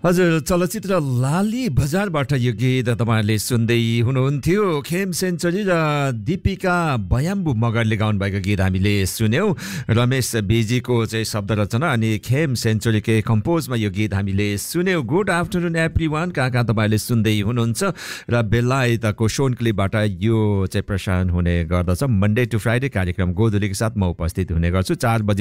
हजुर चलचित्र लाली बजारबाट यो गीत तपाईहरुले सुन्दै हुनुहुन्थ्यो। खेम सेन्चुरी र दीपिका बयाम्बु मगरले गाउनु भएको गीत हामीले सुन्यौं। रमेश बेजीको चाहिँ शब्द रचना अनि खेम सेन्चुरीकै कम्पोजमा यो गीत हामीले सुन्यौं। गुड आफ्टरनुन एभ्रीवन, कहाँ तपाईहरुले सुन्दै हुनुहुन्छ र बेलायतको सोनक्लिपबाट यो चाहिँ प्रसारण हुने गर्दछ। मन्डे टु फ्राइडे कार्यक्रम गोधुलीको साथ म उपस्थित हुने गर्छु।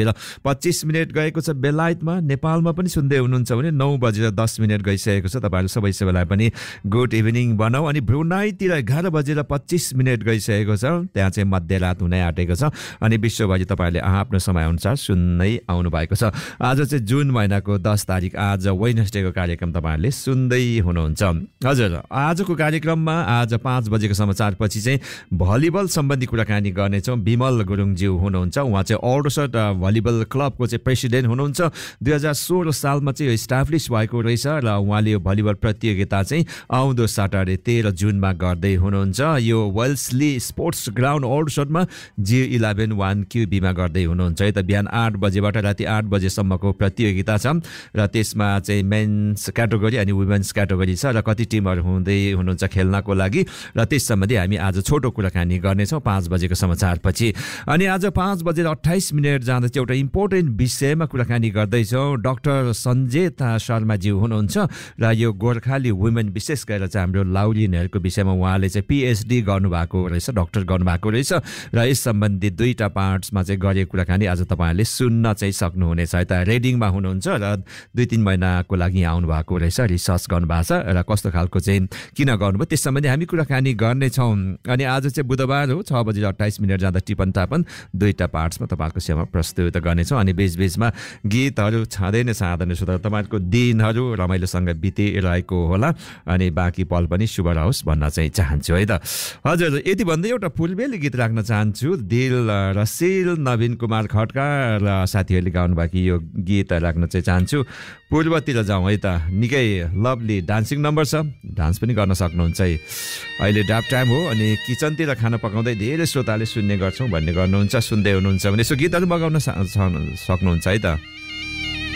4:25 गएको छ बेलायतमा। नेपालमा पनि सुन्दै हुनुहुन्छ भने 9:10 गइसकेको छ। तपाईहरु सबैलाई पनि गुड इभिनिङ बनाऊ। अनि ब्रुनाईतिर 11:25 गइसकेको छ। त्यहाँ चाहिँ मध्यरात हुनै आँटेको छ अनि विश्वभरि तपाईहरुले आफ्नो समय अनुसार सुन्दै आउनु भएको छ। आज चाहिँ जुन महिनाको 10 तारिक, आज वेडनेसडेको कार्यक्रम तपाईहरुले सुन्दै हुनुहुन्छ। हजुर, आजको कार्यक्रममा आज 5 बजेको समाचारपछि चाहिँ भलिबल सम्बन्धी कुराकानी गर्नेछौँ। विमल गुरुङज्यू हुनुहुन्छ। उहाँ चाहिँ ओर्डसट भलिबल क्लबको चाहिँ प्रेसिडेन्ट हुनुहुन्छ। 2016 सालमा चाहिँ यो इस्टाब्लिस भएको रहेछ र उहाँले यो भलिबल प्रतियोगिता चाहिँ आउँदो सटरडे 13 जुनमा गर्दै हुनुहुन्छ। यो Wellesley sports ground ओर्डसटमा G11 1QB मा गर्दै हुनुहुन्छ। है त बिहान 8 बजेबाट राति 8 बजेसम्मको प्रतियोगिता छ र त्यसमा चाहिँ मेन्स क्याटेगोरी अनि वुमेन्स क्याटेगोरी छ र कति टिमहरू हुँदै हुनुहुन्छ खेल्नको लागि र त्यस सम्बन्धी हामी आज छोटो कुराकानी गर्नेछौँ 5 बजेको समाचारपछि। अनि आज 5:28 जाँदा चाहिँ एउटा इम्पोर्टेन्ट विषयमा कुराकानी गर्दैछौँ। डाक्टर सञ्जेता शर्माज्यू हुनुहुन्छ र यो गोर्खाली वुमेन विशेष गरेर चाहिँ हाम्रो लाउलिनहरूको विषयमा उहाँले चाहिँ PhD गर्नुभएको रहेछ, डाक्टर गर्नुभएको रहेछ र यस सम्बन्धी दुईटा पार्ट्समा चाहिँ गरेको कुराकानी आज तपाईहरुले सुन्न चाहिँ सक्नुहुनेछ। है त रेडिङमा हुनुहुन्छ र 2-3 महिनाको लागि आउनुभएको रहेछ, रिसर्च गर्नुभएको छ र कस्तो खालको चाहिँ किन गर्नुभयो त्यस सम्बन्धी हामी कुराकानी गर्नेछौँ। अनि आज चाहिँ बुधबार हो, 6:28 जाँदा टिपन टापन दुईटा पार्ट्समा तपाईहरुको सेवामा प्रस्तुत गर्नेछौँ। अनि बीचबीचमा गीतहरू छँदै नै छँदैन सुधा तपाईहरुको दिनहरू रमाइलोसँग बितिरहेको होला अनि बाँकी पल पनि शुभ रहोस् भन्न चाहिँ चाहन्छु। है त हजुर, यति भन्दै एउटा फुलबेली गीत राख्न चाहन्छु। दिल रसिल नवीन कुमार खड्का र साथीहरूले गाउनु भएको यो गीत राख्न चाहिँ चाहन्छु। पूर्वतिर जाउँ है त, निकै लभली डान्सिङ नम्बर छ, डान्स पनि गर्न सक्नुहुन्छ। है अहिले ड्राफ्ट टाइम हो अनि किचनतिर खाना पकाउँदै धेरै श्रोताले सुन्ने गर्छौँ भन्ने गर्नुहुन्छ, सुन्दै हुनुहुन्छ भने यसो गीतहरू बगाउन सक्नुहुन्छ। है त